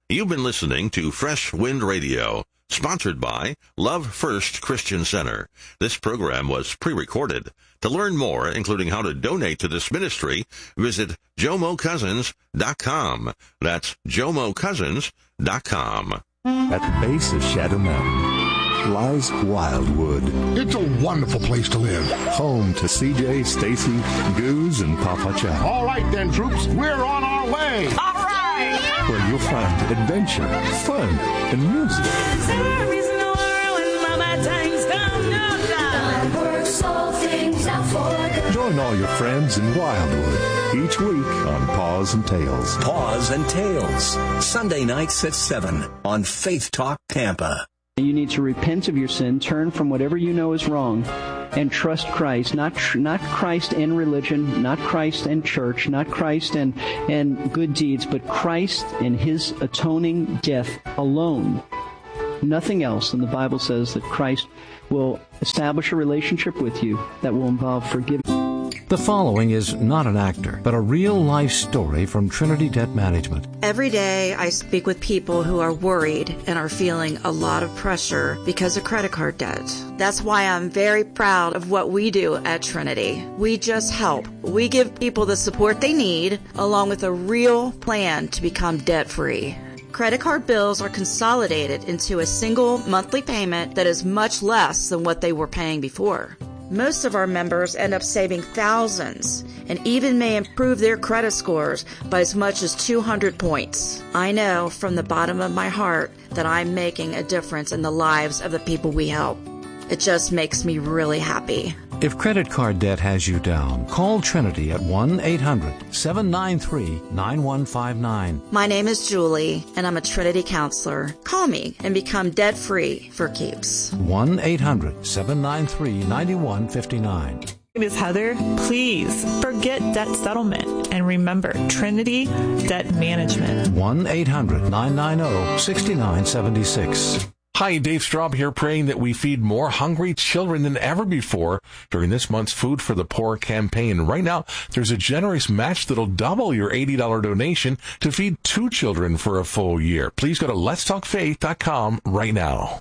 You've been listening to Fresh Wind Radio, sponsored by Love First Christian Center. This program was pre-recorded. To learn more, including how to donate to this ministry, visit JomoCousins.com. That's JomoCousins.com. At the base of Shadow Mountain lies Wildwood. It's a wonderful place to live. Home to CJ, Stacy, Goose, and Papa Chow. All right then, troops, we're on our way. All right! Where you'll find adventure, fun, and music. Join all your friends in Wildwood each week on Paws and Tales. Paws and Tales, Sunday nights at 7 on Faith Talk Tampa. You need to repent of your sin, turn from whatever you know is wrong, and trust Christ. Not Christ and religion, not Christ and church, not Christ and good deeds, but Christ and His atoning death alone. Nothing else. And the Bible says that Christ will establish a relationship with you that will involve forgiveness. The following is not an actor, but a real-life story from Trinity Debt Management. Every day I speak with people who are worried and are feeling a lot of pressure because of credit card debt. That's why I'm very proud of what we do at Trinity. We just help. We give people the support they need, along with a real plan to become debt-free. Credit card bills are consolidated into a single monthly payment that is much less than what they were paying before. Most of our members end up saving thousands and even may improve their credit scores by as much as 200 points. I know from the bottom of my heart that I'm making a difference in the lives of the people we help. It just makes me really happy. If credit card debt has you down, call Trinity at 1-800-793-9159. My name is Julie, and I'm a Trinity counselor. Call me and become debt-free for keeps. 1-800-793-9159. My name is Heather. Please forget debt settlement and remember Trinity Debt Management. 1-800-990-6976. Hi, Dave Straub here, praying that we feed more hungry children than ever before during this month's Food for the Poor campaign. Right now, there's a generous match that'll double your $80 donation to feed 2 children for a full year. Please go to letstalkfaith.com right now.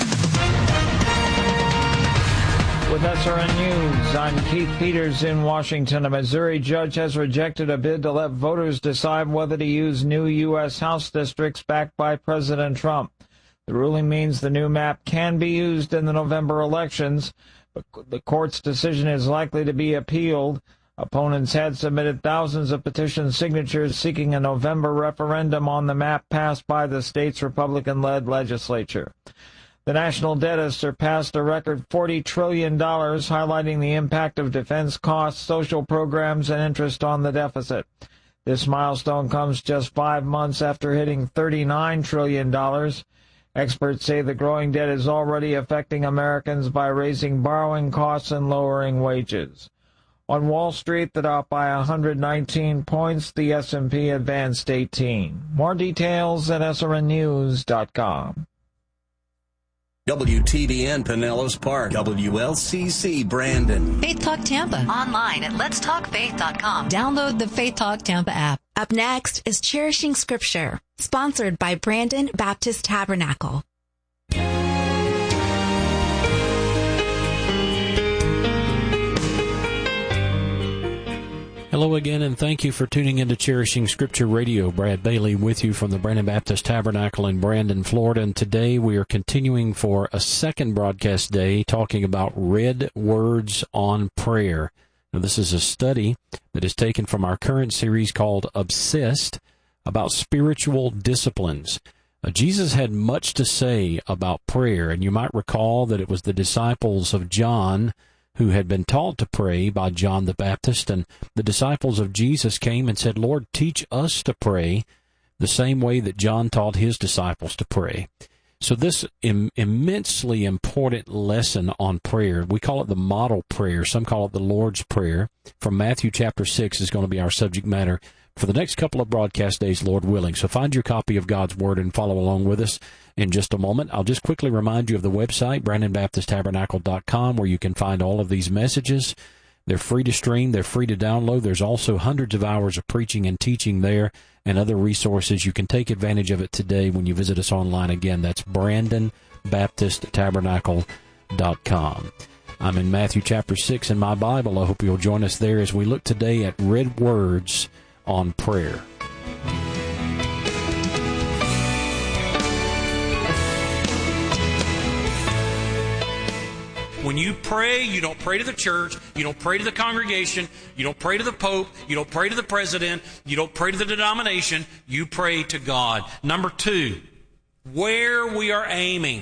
With SRN News, I'm Keith Peters in Washington. A Missouri judge has rejected a bid to let voters decide whether to use new U.S. House districts backed by President Trump. The ruling means the new map can be used in the November elections, but the court's decision is likely to be appealed. Opponents had submitted thousands of petition signatures seeking a November referendum on the map passed by the state's Republican-led legislature. The national debt has surpassed a record $40 trillion, highlighting the impact of defense costs, social programs, and interest on the deficit. This milestone comes just 5 months after hitting $39 trillion. Experts say the growing debt is already affecting Americans by raising borrowing costs and lowering wages. On Wall Street, the Dow by 119 points, the S&P advanced 18. More details at srnnews.com. WTBN Pinellas Park, WLCC Brandon. Faith Talk Tampa. Online at letstalkfaith.com. Download the Faith Talk Tampa app. Up next is Cherishing Scripture, sponsored by Brandon Baptist Tabernacle. Hello again, and thank you for tuning into Cherishing Scripture Radio. Brad Bailey with you from the Brandon Baptist Tabernacle in Brandon, Florida. And today we are continuing for a second broadcast day talking about red words on prayer. Now, this is a study that is taken from our current series called Obsessed, about spiritual disciplines. Jesus had much to say about prayer, and you might recall that it was the disciples of John who had been taught to pray by John the Baptist, and the disciples of Jesus came and said, Lord, teach us to pray the same way that John taught his disciples to pray. So this immensely important lesson on prayer, we call it the model prayer, some call it the Lord's Prayer, from Matthew chapter 6 is going to be our subject matter for the next couple of broadcast days, Lord willing. So find your copy of God's Word and follow along with us in just a moment. I'll just quickly remind you of the website, BrandonBaptistTabernacle.com, where you can find all of these messages They're free to stream. They're free to download. There's also hundreds of hours of preaching and teaching there and other resources. You can take advantage of it today when you visit us online. Again, that's BrandonBaptistTabernacle.com. I'm in Matthew chapter 6 in my Bible. I hope you'll join us there as we look today at red words on prayer. When you pray, you don't pray to the church, you don't pray to the congregation, you don't pray to the Pope, you don't pray to the president, you don't pray to the denomination, you pray to God. Number 2, where we are aiming.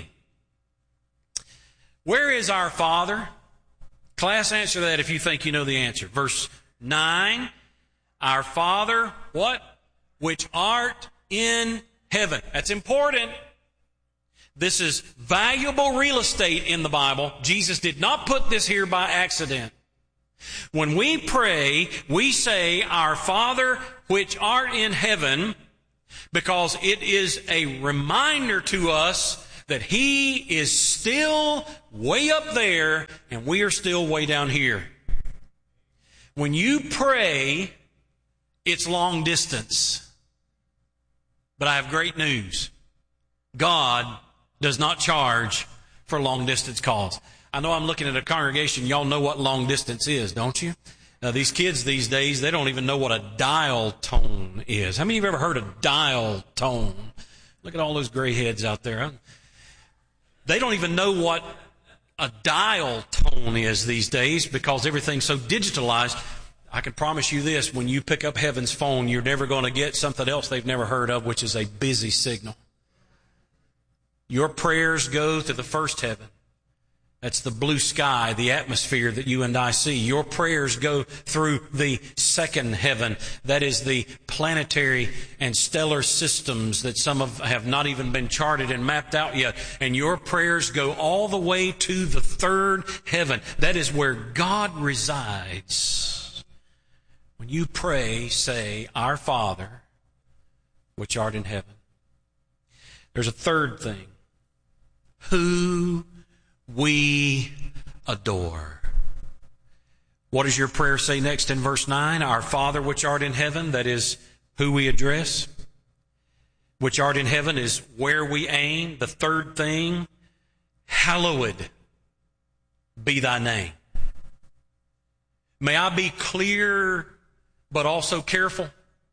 Where is our Father? Class, answer that if you think you know the answer. Verse 9, our Father, what? Which art in heaven. That's important. This is valuable real estate in the Bible. Jesus did not put this here by accident. When we pray, we say, our Father which art in heaven, because it is a reminder to us that He is still way up there and we are still way down here. When you pray, it's long distance. But I have great news. God does not charge for long distance calls. I know I'm looking at a congregation. Y'all know what long distance is, don't you? Now, these kids these days, they don't even know what a dial tone is. How many of you have ever heard of dial tone? Look at all those gray heads out there. They don't even know what a dial tone is these days because everything's so digitalized. I can promise you this, when you pick up heaven's phone, you're never going to get something else they've never heard of, which is a busy signal. Your prayers go to the first heaven. That's the blue sky, the atmosphere that you and I see. Your prayers go through the second heaven. That is the planetary and stellar systems that some have not even been charted and mapped out yet. And your prayers go all the way to the third heaven. That is where God resides. When you pray, say, our Father, which art in heaven. There's a third thing. Who we adore. What does your prayer say next in verse 9? Our Father which art in heaven, that is who we address. Which art in heaven is where we aim. The third thing, hallowed be thy name. May I be clear but also careful.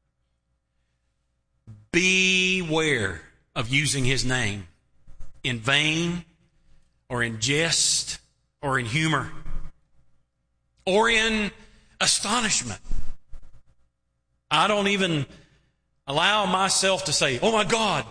Beware of using His name in vain or in jest or in humor or in astonishment. I don't even allow myself to say, oh my God.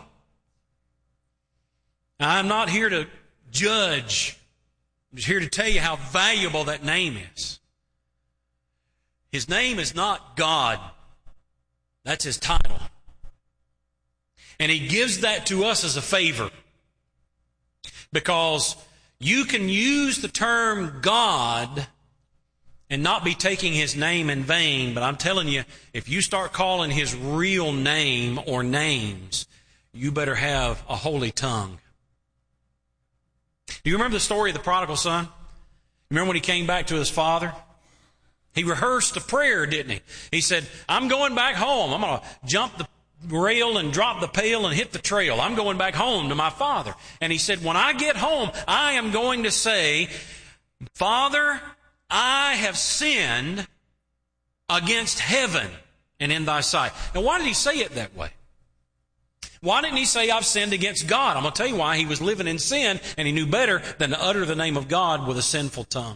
I'm not here to judge. I'm just here to tell you how valuable that name is. His name is not God. That's His title. And He gives that to us as a favor. Because you can use the term God and not be taking His name in vain. But I'm telling you, if you start calling His real name or names, you better have a holy tongue. Do you remember the story of the prodigal son? Remember when he came back to his father? He rehearsed a prayer, didn't he? He said, I'm going back home. I'm going to jump the rail and drop the pail and hit the trail. I'm going back home to my father. And he said, when I get home, I am going to say, Father, I have sinned against heaven and in thy sight. Now, why did he say it that way? Why didn't he say, I've sinned against God? I'm going to tell you why. He was living in sin, and he knew better than to utter the name of God with a sinful tongue.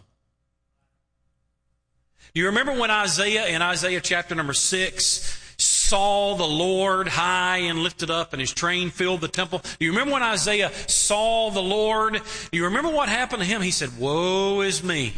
Do you remember when in Isaiah chapter number 6, saw the Lord high and lifted up, and His train filled the temple? Do you remember when Isaiah saw the Lord? Do you remember what happened to him? He said, woe is me.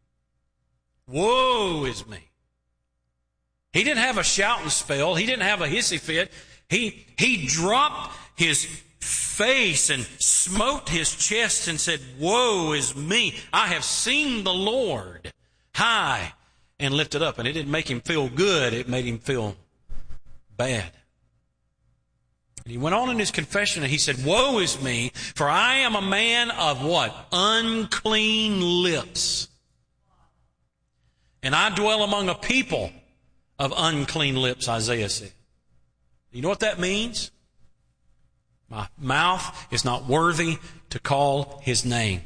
Woe is me. He didn't have a shouting spell. He didn't have a hissy fit. He dropped his face and smote his chest and said, woe is me. I have seen the Lord high and lifted up. And it didn't make him feel good. It made him feel bad. And he went on in his confession and he said, woe is me, for I am a man of what? Unclean lips. And I dwell among a people of unclean lips, Isaiah said. You know what that means? My mouth is not worthy to call His name.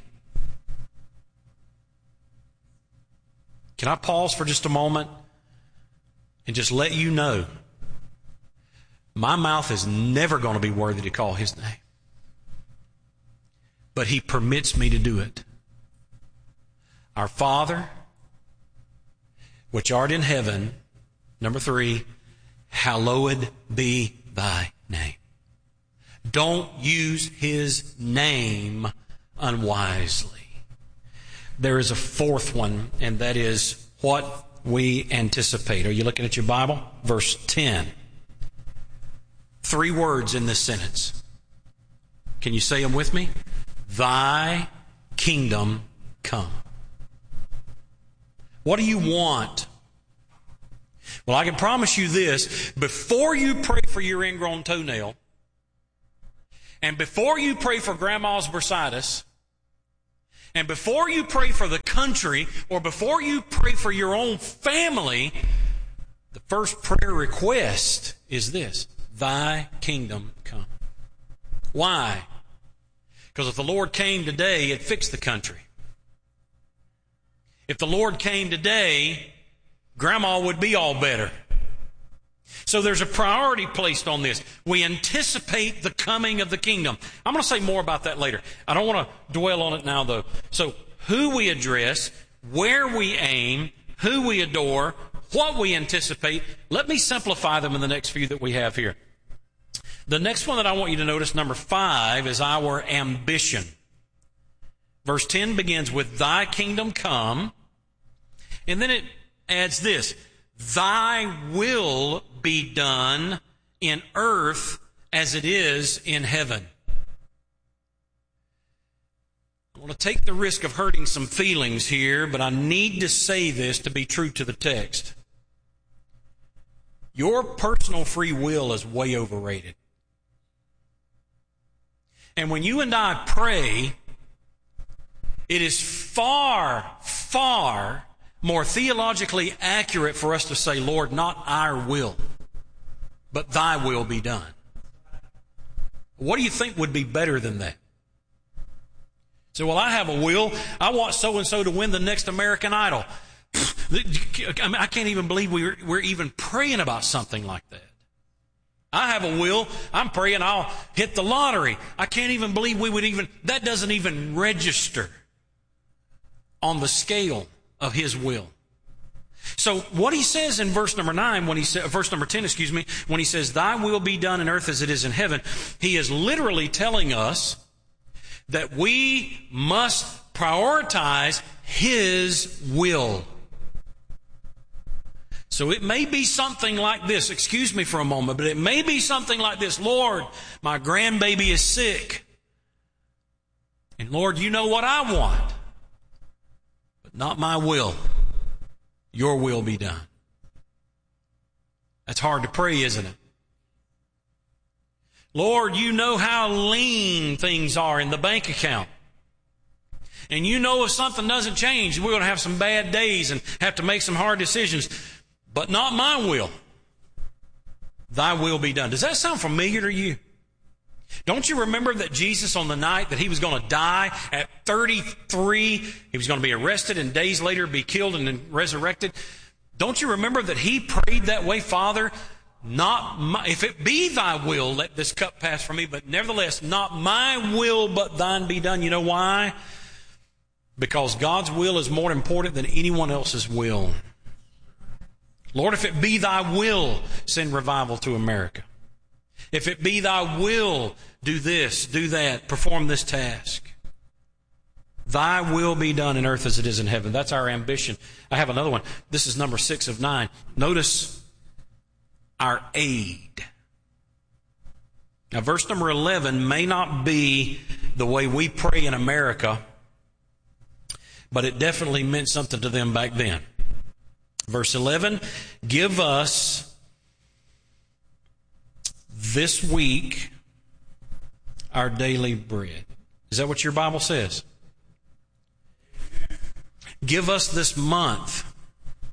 Can I pause for just a moment and just let you know my mouth is never going to be worthy to call His name. But He permits me to do it. Our Father, which art in heaven, number 3, hallowed be thy name. Don't use His name unwisely. There is a fourth one, and that is what we anticipate. Are you looking at your Bible? Verse 10. 3 words in this sentence. Can you say them with me? Thy kingdom come. What do you want? Well, I can promise you this. Before you pray for your ingrown toenail, and before you pray for grandma's bursitis, and before you pray for the country, or before you pray for your own family, the first prayer request is this: Thy kingdom come. Why? Because if the Lord came today, it'd fix the country. If the Lord came today, Grandma would be all better. So there's a priority placed on this. We anticipate the coming of the kingdom. I'm going to say more about that later. I don't want to dwell on it now, though. So who we address, where we aim, who we adore, what we anticipate. Let me simplify them in the next few that we have here. The next one that I want you to notice, number 5, is our ambition. Verse 10 begins with, Thy kingdom come. And then it adds this: Thy will be done in earth as it is in heaven. I want to take the risk of hurting some feelings here, but I need to say this to be true to the text. Your personal free will is way overrated. And when you and I pray, it is far, far more theologically accurate for us to say, Lord, not our will, but Thy will be done. What do you think would be better than that? So, well, I have a will. I want so-and-so to win the next American Idol. I can't even believe we're even praying about something like that. I have a will. I'm praying I'll hit the lottery. I can't even believe that doesn't even register on the scale of His will. So what He says in verse number 10, when He says, Thy will be done in earth as it is in heaven, He is literally telling us that we must prioritize His will. So it may be something like this. Excuse me for a moment, but it may be something like this. Lord, my grandbaby is sick. And Lord, you know what I want. But not my will. Your will be done. That's hard to pray, isn't it? Lord, you know how lean things are in the bank account. And you know if something doesn't change, we're going to have some bad days and have to make some hard decisions. But not my will. Thy will be done. Does that sound familiar to you? Don't you remember that Jesus, on the night that He was going to die at 33, He was going to be arrested and days later be killed and then resurrected? Don't you remember that He prayed that way? Father, if it be Thy will, let this cup pass from me, but nevertheless, not my will, but Thine be done. You know why? Because God's will is more important than anyone else's will. Lord, if it be Thy will, send revival to America. If it be Thy will, do this, do that, perform this task. Thy will be done in earth as it is in heaven. That's our ambition. I have another one. This is number 6 of 9. Notice our aid. Now, verse number 11 may not be the way we pray in America, but it definitely meant something to them back then. Verse 11, give us this week our daily bread. Is that what your Bible says? Give us this month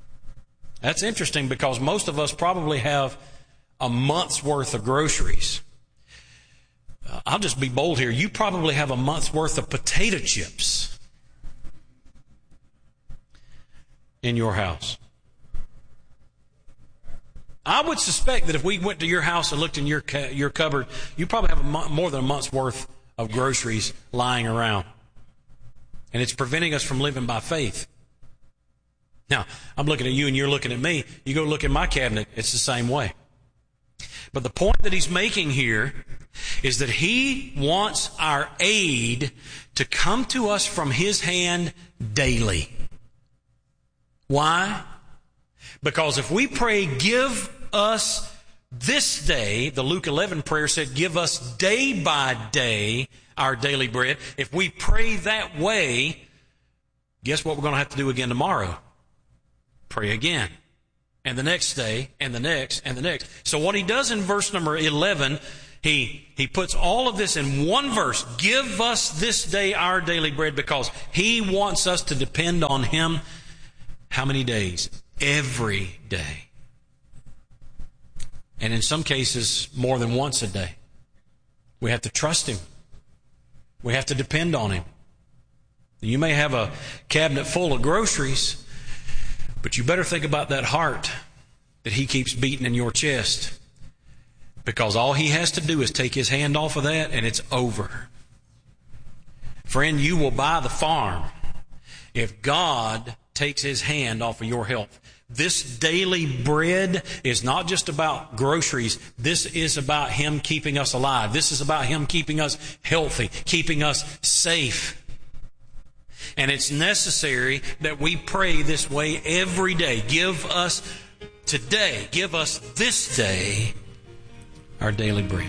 That's interesting because most of us probably have a month's worth of groceries. I'll just be bold here. You probably have a month's worth of potato chips in your house. I would suspect that if we went to your house and looked in your cupboard, you probably have more than a month's worth of groceries lying around. And it's preventing us from living by faith. Now, I'm looking at you and you're looking at me. You go look in my cabinet, it's the same way. But the point that he's making here is that he wants our aid to come to us from his hand daily. Why? Because if we pray, give us this day, the Luke 11 prayer said, give us day by day our daily bread. If we pray that way, guess what we're going to have to do again tomorrow? Pray again. And the next day, and the next, and the next. So what he does in verse number 11, he puts all of this in one verse. Give us this day our daily bread, because he wants us to depend on him. How many days? Every day. And in some cases, more than once a day. We have to trust him. We have to depend on him. You may have a cabinet full of groceries, but you better think about that heart that he keeps beating in your chest. Because all he has to do is take his hand off of that and it's over. Friend, you will buy the farm if God takes his hand off of your health. This daily bread is not just about groceries. This is about him keeping us alive. This is about him keeping us healthy, keeping us safe. And it's necessary that we pray this way every day. Give us today, give us this day our daily bread.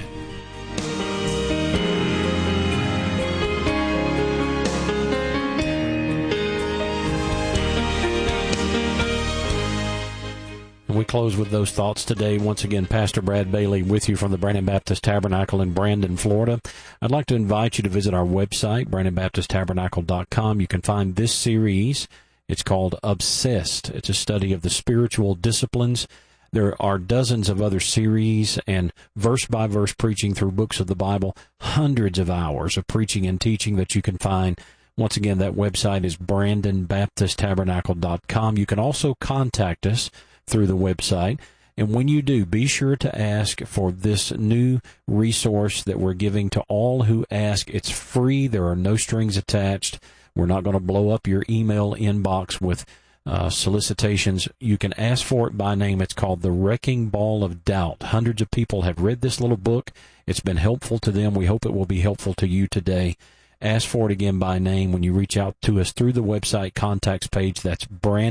And we close with those thoughts today. Once again, Pastor Brad Bailey with you from the Brandon Baptist Tabernacle in Brandon, Florida. I'd like to invite you to visit our website, BrandonBaptistTabernacle.com. You can find this series. It's called Obsessed. It's a study of the spiritual disciplines. There are dozens of other series and verse-by-verse preaching through books of the Bible, hundreds of hours of preaching and teaching that you can find. Once again, that website is BrandonBaptistTabernacle.com. You can also contact us through the website. And when you do, be sure to ask for this new resource that we're giving to all who ask. It's free. There are no strings attached. We're not going to blow up your email inbox with solicitations. You can ask for it by name. It's called The Wrecking Ball of Doubt. Hundreds of people have read this little book. It's been helpful to them. We hope it will be helpful to you today. Ask for it again by name when you reach out to us through the website contacts page. That's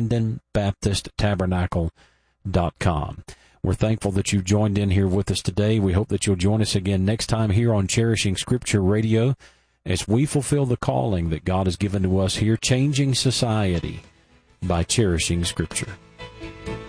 BrandonBaptistTabernacle.com. We're thankful that you joined in here with us today. We hope that you'll join us again next time here on Cherishing Scripture Radio as we fulfill the calling that God has given to us here, changing society by cherishing Scripture.